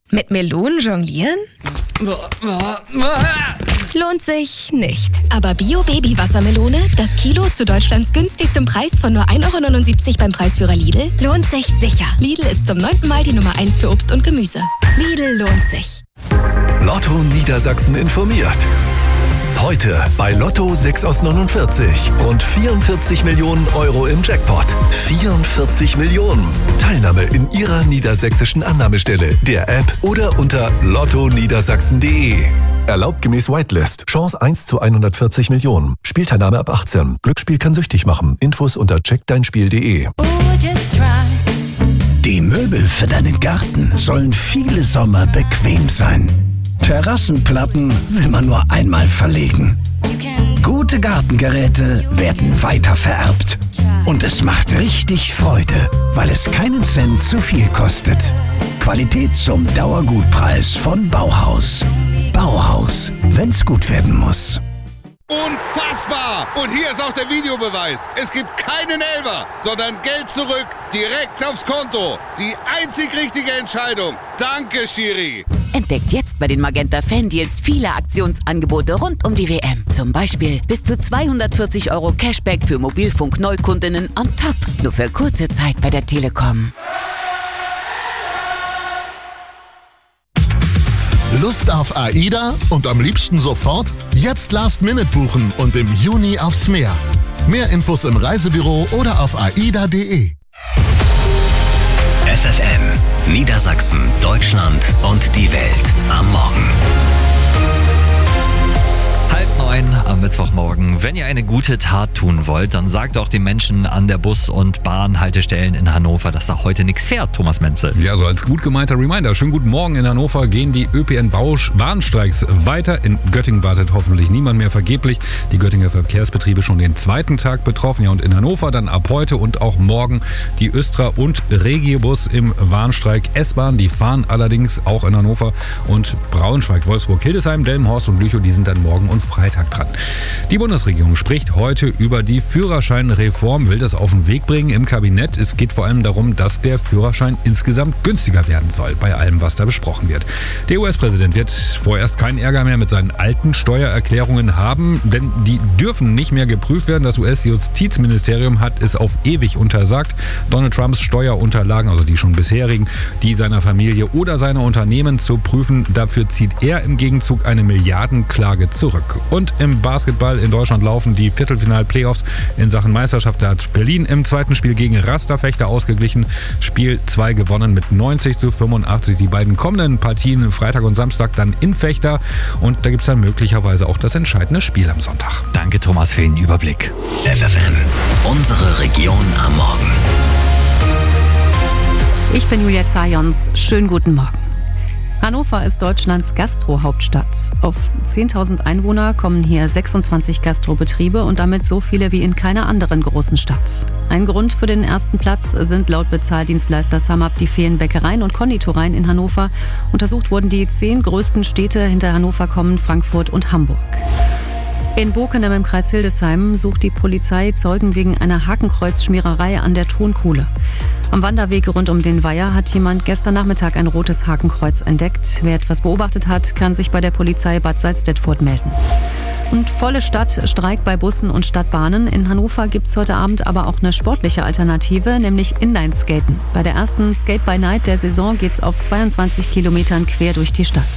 Mit Melonen jonglieren? Lohnt sich nicht. Aber Bio-Baby-Wassermelone, das Kilo zu Deutschlands günstigstem Preis von nur 1,79 € beim Preisführer Lidl, lohnt sich sicher. Lidl ist zum 9. Mal die Nummer 1 für Obst und Gemüse. Lidl lohnt sich. Lotto Niedersachsen informiert. Heute bei Lotto 6 aus 49. Rund 44 Millionen Euro im Jackpot. 44 Millionen. Teilnahme in Ihrer niedersächsischen Annahmestelle, der App oder unter lottoniedersachsen.de. Erlaubt gemäß Whitelist. Chance 1 zu 140 Millionen. Spielteilnahme ab 18. Glücksspiel kann süchtig machen. Infos unter checkdeinspiel.de. Die Möbel für deinen Garten sollen viele Sommer bequem sein. Terrassenplatten will man nur einmal verlegen. Gute Gartengeräte werden weitervererbt. Und es macht richtig Freude, weil es keinen Cent zu viel kostet. Qualität zum Dauergutpreis von Bauhaus. Bauhaus, wenn's gut werden muss. Unfassbar! Und hier ist auch der Videobeweis. Es gibt keinen Elfer, sondern Geld zurück, direkt aufs Konto. Die einzig richtige Entscheidung. Danke, Schiri. Entdeckt jetzt bei den Magenta Fan-Deals viele Aktionsangebote rund um die WM. Zum Beispiel bis zu 240 € Cashback für Mobilfunk-Neukundinnen on top. Nur für kurze Zeit bei der Telekom. Lust auf AIDA und am liebsten sofort? Jetzt Last-Minute buchen und im Juni aufs Meer. Mehr Infos im Reisebüro oder auf aida.de. FFN, Niedersachsen, Deutschland und die Welt am Morgen. 8:30 am Mittwochmorgen. Wenn ihr eine gute Tat tun wollt, dann sagt auch den Menschen an der Bus- und Bahnhaltestellen in Hannover, dass da heute nichts fährt, Thomas Menzel. Ja, so als gut gemeinter Reminder. Schönen guten Morgen. In Hannover gehen die ÖPNV-Warnstreiks weiter. In Göttingen wartet hoffentlich niemand mehr vergeblich. Die Göttinger Verkehrsbetriebe schon den zweiten Tag betroffen. Ja, und in Hannover dann ab heute und auch morgen die Östra und Regiobus im Warnstreik. S-Bahn, die fahren allerdings auch in Hannover und Braunschweig, Wolfsburg, Hildesheim, Delmenhorst und Lüchow, die sind dann morgen und Freitag dran. Die Bundesregierung spricht heute über die Führerscheinreform, will das auf den Weg bringen im Kabinett. Es geht vor allem darum, dass der Führerschein insgesamt günstiger werden soll, bei allem, was da besprochen wird. Der US-Präsident wird vorerst keinen Ärger mehr mit seinen alten Steuererklärungen haben, denn die dürfen nicht mehr geprüft werden. Das US-Justizministerium hat es auf ewig untersagt, Donald Trumps Steuerunterlagen, also die schon bisherigen, die seiner Familie oder seiner Unternehmen zu prüfen. Dafür zieht er im Gegenzug eine Milliardenklage zurück. Und im Basketball in Deutschland laufen die Viertelfinal-Playoffs in Sachen Meisterschaft. Da hat Berlin im zweiten Spiel gegen Rasterfechter ausgeglichen. Spiel 2 gewonnen mit 90-85. Die beiden kommenden Partien Freitag und Samstag dann in Fechter. Und da gibt es dann möglicherweise auch das entscheidende Spiel am Sonntag. Danke, Thomas, für den Überblick. FFN, unsere Region am Morgen. Ich bin Julia Zajons. Schönen guten Morgen. Hannover ist Deutschlands Gastro-Hauptstadt. Auf 10.000 Einwohner kommen hier 26 Gastrobetriebe und damit so viele wie in keiner anderen großen Stadt. Ein Grund für den ersten Platz sind laut Bezahldienstleister SumUp die vielen Bäckereien und Konditoreien in Hannover. Untersucht wurden die 10 größten Städte, hinter Hannover kommen Frankfurt und Hamburg. In Bokenem im Kreis Hildesheim sucht die Polizei Zeugen wegen einer Hakenkreuzschmiererei an der Tonkuhle. Am Wanderweg rund um den Weiher hat jemand gestern Nachmittag ein rotes Hakenkreuz entdeckt. Wer etwas beobachtet hat, kann sich bei der Polizei Bad Salzdetfurt melden. Und volle Stadt, Streik bei Bussen und Stadtbahnen. In Hannover gibt es heute Abend aber auch eine sportliche Alternative, nämlich Inlineskaten. Bei der ersten Skate by Night der Saison geht's auf 22 Kilometern quer durch die Stadt.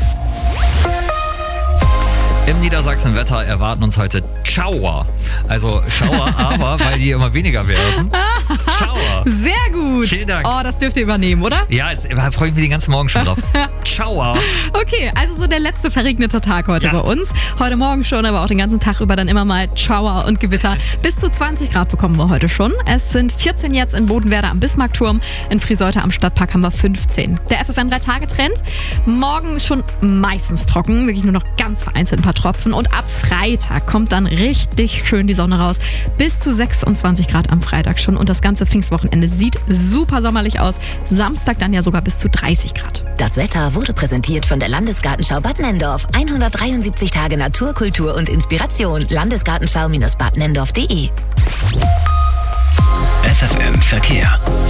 Im Niedersachsen-Wetter erwarten uns heute Schauer. Also Schauer, aber weil die immer weniger werden. Schauer. Sehr gut. Vielen Dank. Oh, das dürft ihr übernehmen, oder? Ja, jetzt freue ich mich den ganzen Morgen schon drauf. Schauer. Okay, also so der letzte verregnete Tag heute bei uns. Heute Morgen schon, aber auch den ganzen Tag über dann immer mal Schauer und Gewitter. Bis zu 20 Grad bekommen wir heute schon. Es sind 14 jetzt in Bodenwerder am Bismarckturm. In Friseute am Stadtpark haben wir 15. Der FFN 3-Tage-Trend. Morgen schon meistens trocken. Wirklich nur noch ganz vereinzelt ein paar Tropfen. Und ab Freitag kommt dann richtig schön die Sonne raus. Bis zu 26 Grad am Freitag schon. Und das ganze Pfingstwochenende sieht super sommerlich aus. Samstag dann ja sogar bis zu 30 Grad. Das Wetter wurde präsentiert von der Landesgartenschau Bad Nenndorf. 173 Tage Natur, Kultur und Inspiration. Landesgartenschau-badnendorf.de. FFN Verkehr vom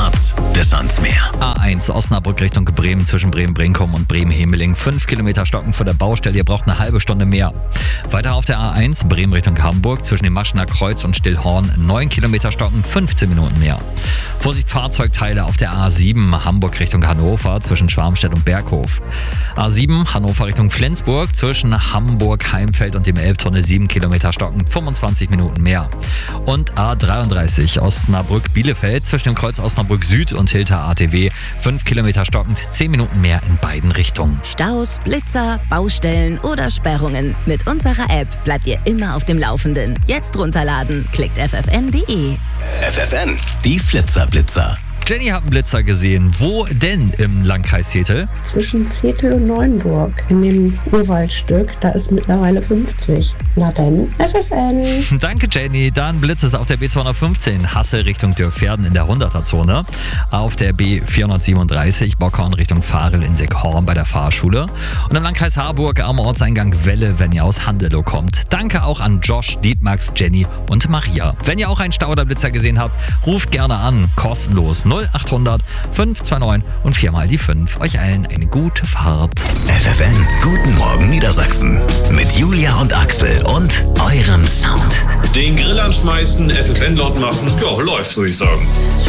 Harz bis ans Meer. A1 Osnabrück Richtung Bremen zwischen Bremen-Brinkum und Bremen-Hemeling. 5 Kilometer Stocken vor der Baustelle. Ihr braucht eine halbe Stunde mehr. Weiter auf der A1 Bremen Richtung Hamburg zwischen dem Maschener Kreuz und Stillhorn. 9 Kilometer Stocken, 15 Minuten mehr. Vorsicht Fahrzeugteile auf der A7 Hamburg Richtung Hannover zwischen Schwarmstedt und Berghof. A7 Hannover Richtung Flensburg zwischen Hamburg, Heimfeld und dem Elbtunnel. 7 Kilometer Stocken, 25 Minuten mehr. Und A33 Osnabrück-Bielefeld zwischen dem Kreuz Osnabrück Süd und Hilter ATW. 5 Kilometer stockend, 10 Minuten mehr in beiden Richtungen. Staus, Blitzer, Baustellen oder Sperrungen. Mit unserer App bleibt ihr immer auf dem Laufenden. Jetzt runterladen. Klickt ffn.de. FFN, die Flitzer-Blitzer. Jenny hat einen Blitzer gesehen. Wo denn im Landkreis Zetel? Zwischen Zetel und Neuenburg, in dem Urwaldstück, da ist mittlerweile 50. Na dann, FFN. Danke Jenny. Dann Blitz ist auf der B215 Hasse Richtung Dürfverden in der 100er-Zone. Auf der B437 Bockhorn Richtung Farel in Seckhorn bei der Fahrschule. Und im Landkreis Harburg am Ortseingang Welle, wenn ihr aus Handelow kommt. Danke auch an Josh, Dietmax, Jenny und Maria. Wenn ihr auch einen Stauderblitzer gesehen habt, ruft gerne an. Kostenlos 0800 529 und 4 mal die 5. Euch allen eine gute Fahrt. FFN, guten Morgen Niedersachsen. Mit Julia und Axel und eurem Sound. Den Grill anschmeißen, FFN laut machen, ja, läuft, würde ich sagen.